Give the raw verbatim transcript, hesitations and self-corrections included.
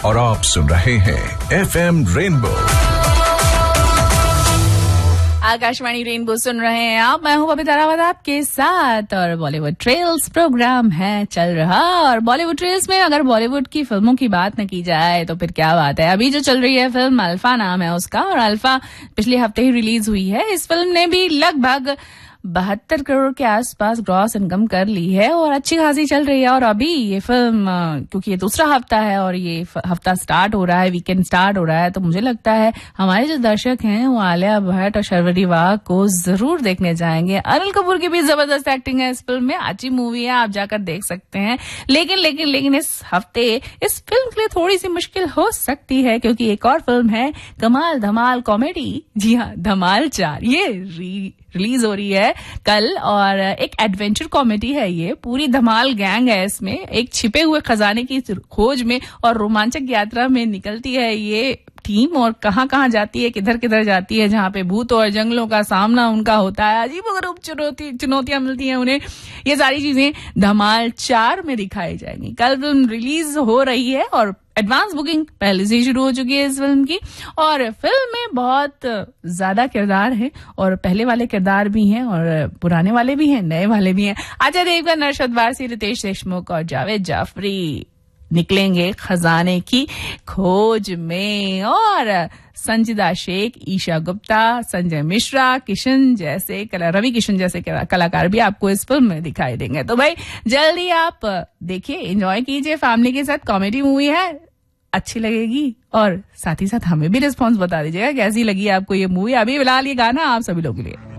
और आप सुन रहे हैं F M rainbow. Akashvani rainbow सुन रहे हैं आप। मैं हूँ बबीता रावत आपके साथ और बॉलीवुड ट्रेल्स प्रोग्राम है चल रहा। और बॉलीवुड ट्रेल्स में अगर बॉलीवुड की फिल्मों की बात न की जाए तो फिर क्या बात है। अभी जो चल रही है फिल्म अल्फा नाम है उसका, और अल्फा पिछले हफ्ते ही रिलीज हुई है। इस फिल्म ने भी लगभग बहत्तर करोड़ के आसपास ग्रॉस इनकम कर ली है और अच्छी खासी चल रही है। और अभी ये फिल्म, क्योंकि ये दूसरा हफ्ता है और ये हफ्ता स्टार्ट हो रहा है, वीकेंड स्टार्ट हो रहा है, तो मुझे लगता है हमारे जो दर्शक हैं वो आलिया भट्ट और शर्वरी वाघ को जरूर देखने जाएंगे। अनिल कपूर की भी जबरदस्त एक्टिंग है इस फिल्म में, अच्छी मूवी है, आप जाकर देख सकते हैं। लेकिन लेकिन लेकिन इस हफ्ते इस फिल्म के लिए थोड़ी सी मुश्किल हो सकती है, क्योंकि एक और फिल्म है कमाल धमाल कॉमेडी, जी हाँ धमाल चार, ये री रिलीज हो रही है कल। और एक एडवेंचर कॉमेडी है ये, पूरी धमाल गैंग है इसमें, एक छिपे हुए खजाने की खोज में और रोमांचक यात्रा में निकलती है ये टीम, और कहां कहां जाती है, किधर किधर जाती है, जहां पे भूत और जंगलों का सामना उनका होता है, अजीबोगरीब चुनौती चुनौतियां मिलती हैं उन्हें। ये सारी चीजें धमाल चार में दिखाई जाएंगी। कल फिल्म रिलीज हो रही है और एडवांस बुकिंग पहले से ही शुरू हो चुकी है इस फिल्म की। और फिल्म में बहुत ज्यादा किरदार हैं, और पहले वाले किरदार भी हैं और पुराने वाले भी हैं, नए वाले भी हैं। अजय देवगन, अरशद वारसी, रितेश देशमुख और जावेद जाफरी निकलेंगे खजाने की खोज में। और संजिदा शेख, ईशा गुप्ता, संजय मिश्रा, किशन जैसे रवि किशन जैसे कलाकार भी आपको इस फिल्म में दिखाई देंगे। तो भाई जल्दी आप देखिए, एंजॉय कीजिए फैमिली के साथ। कॉमेडी मूवी है, अच्छी लगेगी, और साथ ही साथ हमें भी रिस्पॉन्स बता दीजिएगा कैसी लगी आपको ये मूवी। अभी फिलहाल ये गाना आप सभी लोगों के लिए।